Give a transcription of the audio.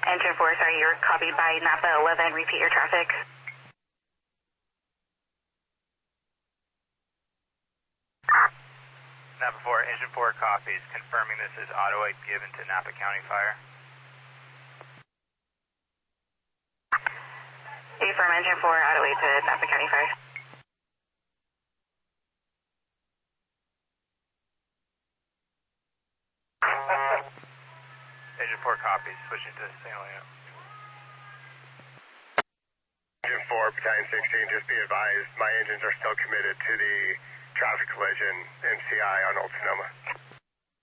Engine 4, sorry, you're copied by Napa 11. Repeat your traffic. Napa 4, Engine 4 copies, confirming this is auto 8 given to Napa County Fire. Affirm Engine 4, auto 8 to Napa County Fire. Engine 4 copies, switching to St. Helena. Engine 4, Battalion 16, just be advised, my engines are still committed to the traffic collision MCI on Old Sonoma.